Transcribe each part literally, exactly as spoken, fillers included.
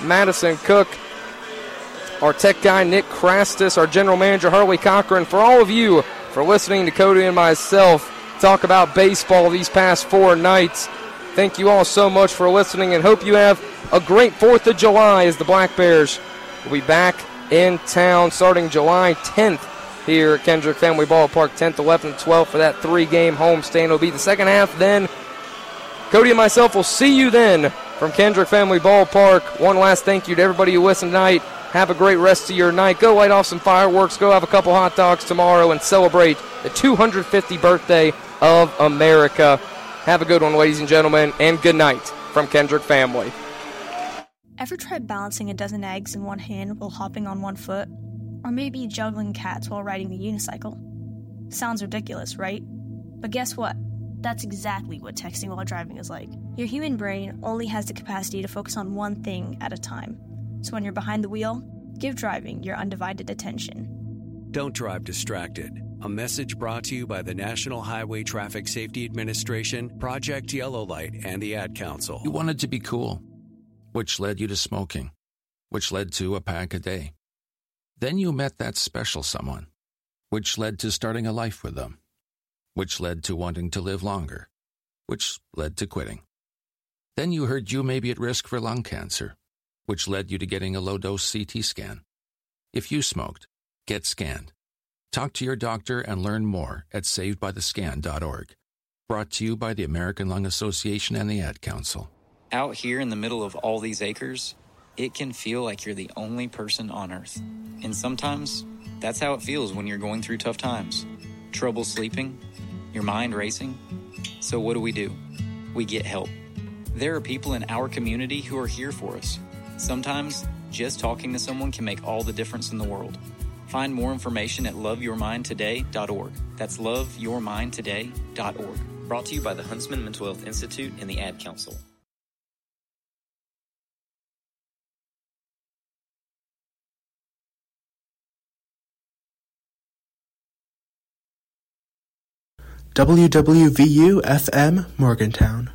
Madison Cook, our tech guy, Nick Krastis, our general manager, Harley Cochran, for all of you for listening to Cody and myself talk about baseball these past four nights. Thank you all so much for listening, and hope you have a great fourth of July as the Black Bears will be back in town starting July tenth here at Kendrick Family Ballpark, tenth, eleventh, and twelfth for that three-game homestand. It'll be the second half then. Cody and myself will see you then from Kendrick Family Ballpark. One last thank you to everybody who listened tonight. Have a great rest of your night. Go light off some fireworks. Go have a couple hot dogs tomorrow and celebrate the two hundred fiftieth birthday of America. Have a good one, ladies and gentlemen, and good night from Kendrick Family. Ever tried balancing a dozen eggs in one hand while hopping on one foot? Or maybe juggling cats while riding a unicycle? Sounds ridiculous, right? But guess what? That's exactly what texting while driving is like. Your human brain only has the capacity to focus on one thing at a time. So when you're behind the wheel, give driving your undivided attention. Don't drive distracted. A message brought to you by the National Highway Traffic Safety Administration, Project Yellow Light, and the Ad Council. You wanted to be cool, which led you to smoking, which led to a pack a day. Then you met that special someone, which led to starting a life with them, which led to wanting to live longer, which led to quitting. Then you heard you may be at risk for lung cancer, which led you to getting a low-dose C T scan. If you smoked, get scanned. Talk to your doctor and learn more at saved by the scan dot org. Brought to you by the American Lung Association and the Ad Council. Out here in the middle of all these acres, it can feel like you're the only person on Earth. And sometimes, that's how it feels when you're going through tough times. Trouble sleeping, your mind racing. So what do we do? We get help. There are people in our community who are here for us. Sometimes, just talking to someone can make all the difference in the world. Find more information at love your mind today dot org. That's love your mind today dot org. Brought to you by the Huntsman Mental Health Institute and the Ad Council. W W V U F M Morgantown.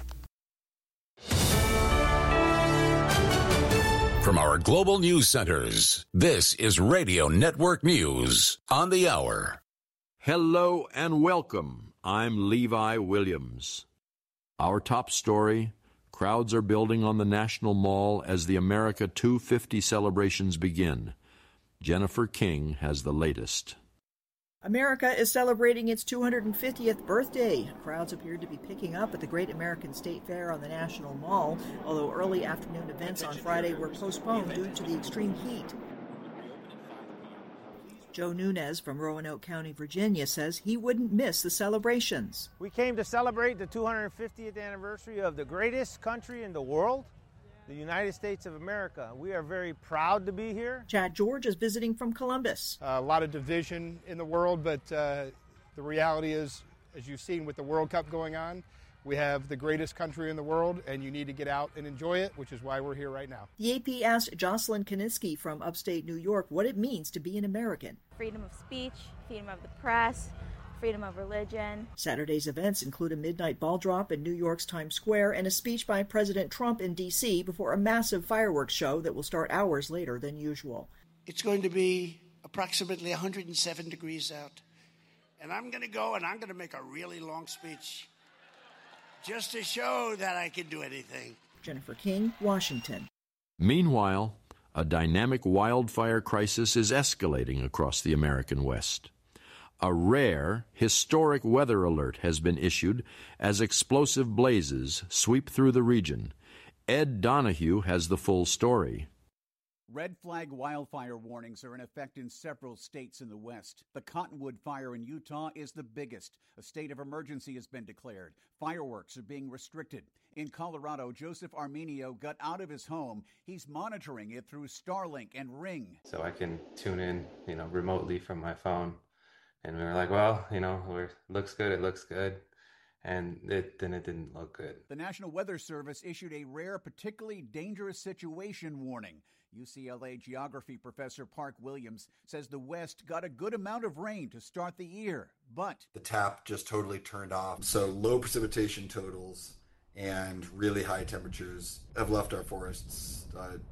From our global news centers, this is Radio Network News on the hour. Hello and welcome. I'm Levi Williams. Our top story, crowds are building on the National Mall as the America two fifty celebrations begin. Jennifer King has the latest. America is celebrating its two hundred fiftieth birthday. Crowds appeared to be picking up at the Great American State Fair on the National Mall, although early afternoon events on Friday were postponed due to the extreme heat. Joe Nunez from Roanoke County, Virginia, says he wouldn't miss the celebrations. We came to celebrate the two hundred fiftieth anniversary of the greatest country in the world, the United States of America. We are very proud to be here. Chad George is visiting from Columbus. Uh, a lot of division in the world, but uh, the reality is, as you've seen with the World Cup going on, we have the greatest country in the world, and you need to get out and enjoy it, which is why we're here right now. The A P asked Jocelyn Kaninsky from upstate New York what it means to be an American. Freedom of speech, freedom of the press, freedom of religion. Saturday's events include a midnight ball drop in New York's Times Square and a speech by President Trump in D C before a massive fireworks show that will start hours later than usual. It's going to be approximately one hundred seven degrees out, and I'm going to go and I'm going to make a really long speech just to show that I can do anything. Jennifer King, Washington. Meanwhile, a dynamic wildfire crisis is escalating across the American West. A rare, historic weather alert has been issued as explosive blazes sweep through the region. Ed Donahue has the full story. Red flag wildfire warnings are in effect in several states in the West. The Cottonwood fire in Utah is the biggest. A state of emergency has been declared. Fireworks are being restricted. In Colorado, Joseph Armenio got out of his home. He's monitoring it through Starlink and Ring. So I can tune in, you know, remotely from my phone. And we were like, well, you know, it looks good, it looks good. And it, then it didn't look good. The National Weather Service issued a rare, particularly dangerous situation warning. U C L A geography professor Park Williams says the West got a good amount of rain to start the year, but the tap just totally turned off. So low precipitation totals and really high temperatures have left our forests uh,